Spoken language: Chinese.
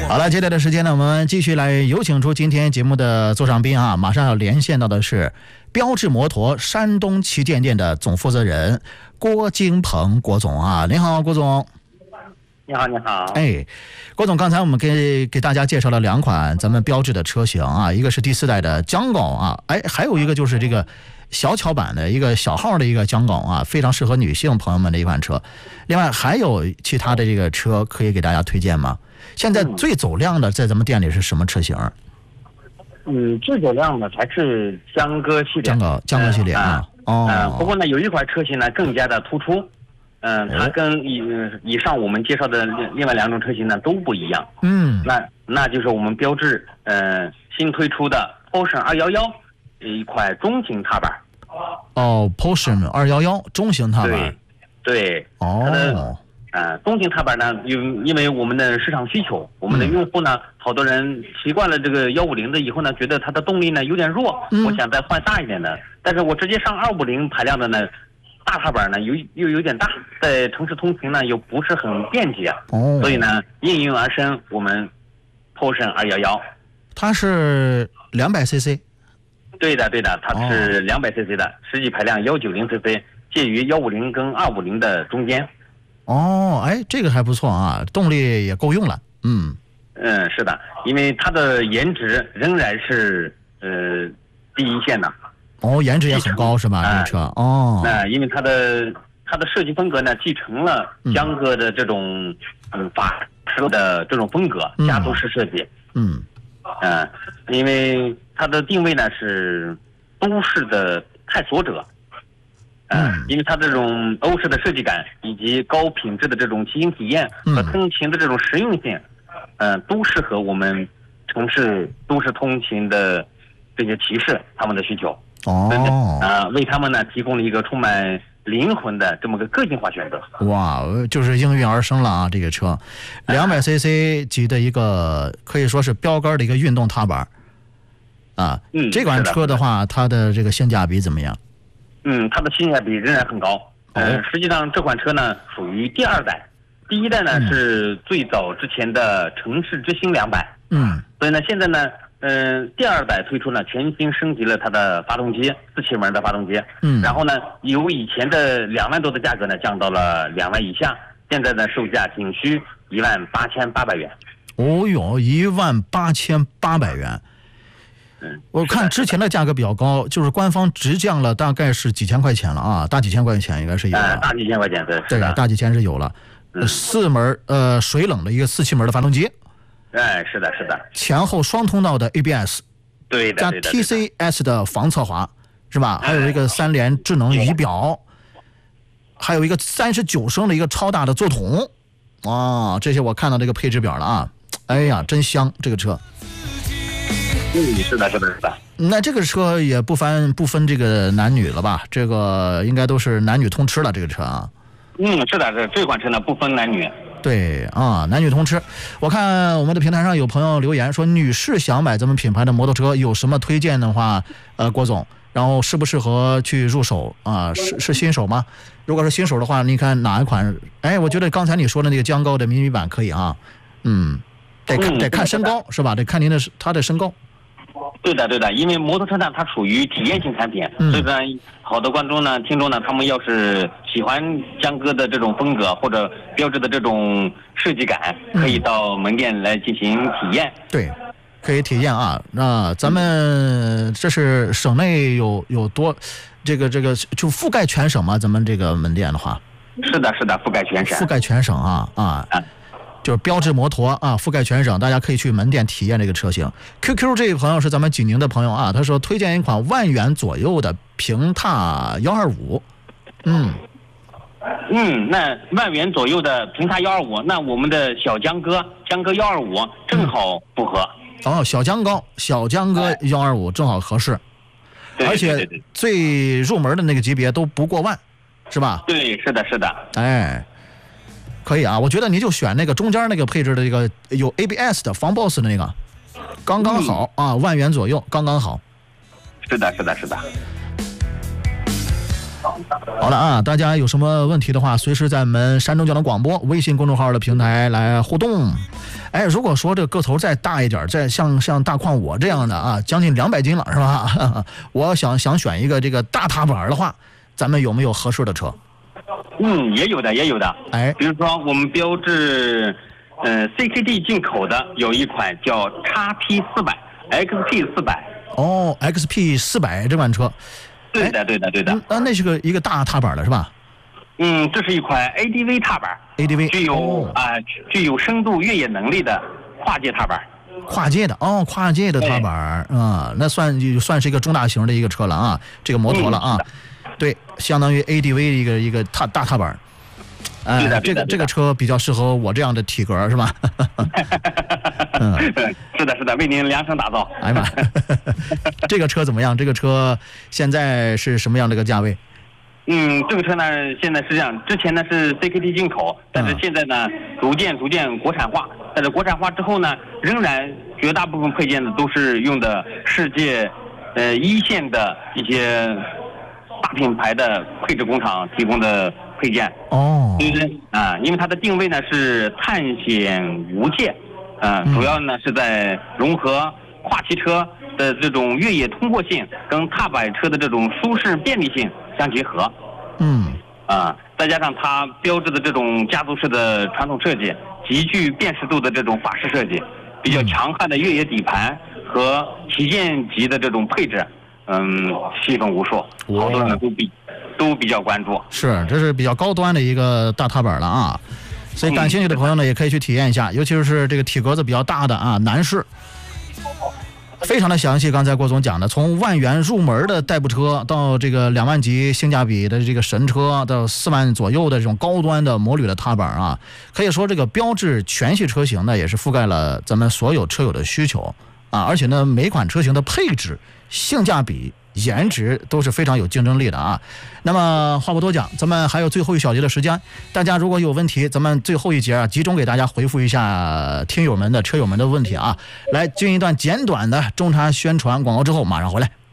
好了，接下来的时间呢，我们继续来有请出今天节目的座上宾啊，马上要连线到的是标致摩托山东旗舰店的总负责人郭金鹏郭总啊，您好，郭总。 你好，你好。 哎，郭总，刚才我们给大家介绍了2款咱们标致的车型啊，一个是第4代的江狗啊，哎，还有一个就是这个小巧版的一个小号的一个江狗啊，非常适合女性朋友们的一款车。另外还有其他的这个车可以给大家推荐吗？现在最走量的在咱们店里是什么车型？ 最走量的还是江歌系列。 江歌系列啊。 不过呢，有一款车型呢更加的突出。它跟以上我们介绍的另外2种车型呢都不一样。那就是我们标致新推出的 Potion 211一块中型踏板。 Potion 211中型踏板。 对。它的中型踏板呢，因为我们的市场需求，我们的用户呢，好多人习惯了这个150的以后呢，觉得它的动力呢有点弱，我想再换大一点的。但是我直接上250排量的呢，大踏板呢又有点大，在城市通勤呢又不是很便捷，所以呢应运而生我们 Potion 211。 它是200cc。 对的，它是200cc 的，实际排量190cc，介于150跟250的中间。 这个还不错啊，动力也够用了。 是的，因为它的颜值仍然是第一线的。 颜值也很高是吧？这个车因为它的设计风格呢，继承了江歌的这种法式的这种风格，家族式设计。因为它的定位呢是都市的探索者。因为它这种欧式的设计感以及高品质的这种骑行体验和通勤的这种实用性，都适合我们城市都市通勤的这些骑士他们的需求。为他们呢提供了一个充满灵魂的这么个个性化选择。 哇，就是应运而生了啊！这个车200cc 级的一个可以说是标杆的一个运动踏板啊。这款车的话，它的这个性价比怎么样？ 它的性价比仍然很高。实际上这款车呢属于第2代，第1代呢是最早之前的城市之星200。所以呢现在呢第2代推出呢全新升级了它的发动机，4气门的发动机。然后呢由以前的2万多的价格呢降到了2万以下，现在呢售价仅需18800元。 18800元。我看之前的价格比较高，就是官方直降了大概是几千块钱了啊，大几千块钱应该是有了。 大几千块钱，对， 大几千是有了。4门水冷的一个4气门的发动机。 是的。 前后双通道的 ABS。 对的。 加 TCS 的防侧滑，是吧？还有一个3联智能仪表，还有一个39升的一个超大的座桶。这些我看到这个配置表了啊，哎呀，真香这个车。 是的。 那这个车也不分这个男女了吧？这个应该都是男女通吃了，这个车啊。 是的，这款车呢不分男女。 对啊，男女通吃。我看我们的平台上有朋友留言说，女士想买咱们品牌的摩托车，有什么推荐的话，郭总，然后适不适合去入手啊？是新手吗？如果是新手的话，你看哪一款？我觉得刚才你说的那个江高的迷你版可以啊。得看身高是吧？得看他的身高。 对的，因为摩托车呢，它属于体验性产品，所以呢，好多观众呢、听众呢，他们要是喜欢江歌的这种风格或者标志的这种设计感，可以到门店来进行体验。 对，可以体验啊。那咱们这是省内有多，这个就覆盖全省吗？咱们这个门店的话， 是的，覆盖全省。 覆盖全省啊。就是标致摩托啊，覆盖全省，大家可以去门店体验这个车型。QQ 这位朋友是咱们济宁的朋友啊，他说推荐一款1万元左右的平踏125。 那1万元左右的平踏125，那我们的小江歌125正好符合。 小江歌125正好合适。而且最入门的那个级别都不过万，是吧？ 对，是的。 可以啊，我觉得你就选那个中间那个配置的这个有 ABS 的防 BOSS 的那个，刚刚好啊，1万元左右，刚刚好。 是的。 好了啊，大家有什么问题的话，随时在我们山东交通广播微信公众号的平台来互动。 哎，如果说这个个头再大一点，再像大矿我这样的啊，将近200斤了是吧？我想选一个这个大踏板的话，咱们有没有合适的车？ 也有的。 哎， 比如说我们标致CKD 进口的有一款叫 XP400。 哦 ，XP400这款车。 对的。 那是一个大踏板了是吧？ 这是一款 ADV 踏板 ，ADV 具有深度越野能力的跨界踏板。 跨界的踏板啊，那算是一个中大型的一个车了啊，这个摩托了啊，对，相当于 ADV 一个大踏板。 对的， 这个车比较适合我这样的体格是吧？ 是的，为您量身打造。 哎呀妈，这个车怎么样？这个车现在是什么样的一个价位？ 这个车呢，现在是这样，之前呢是 CKD 进口，但是现在呢逐渐国产化。但是国产化之后呢，仍然绝大部分配件呢都是用的世界一线的一些大品牌的配置工厂提供的配件。因为它的定位呢是探险无界，主要呢是在融合跨骑车的这种越野通过性跟踏板车的这种舒适便利性相结合。再加上它标志的这种家族式的传统设计，极具辨识度的这种法式设计，比较强悍的越野底盘和旗舰级的这种配置，细分无数，好多人都比较关注。 是，这是比较高端的一个大踏板了啊，所以感兴趣的朋友呢，也可以去体验一下，尤其是这个体格子比较大的啊，男士。非常的详细，刚才郭总讲的，从1万元入门的代步车到这个2万级性价比的这个神车，到4万左右的这种高端的摩旅的踏板啊，可以说这个标致全系车型呢也是覆盖了咱们所有车友的需求啊，而且呢每款车型的配置、性价比、颜值都是非常有竞争力的啊。那么话不多讲，咱们还有最后1小节的时间，大家如果有问题，咱们最后1节啊集中给大家回复一下听友们的车友们的问题啊。来进一段简短的中插宣传广告之后马上回来。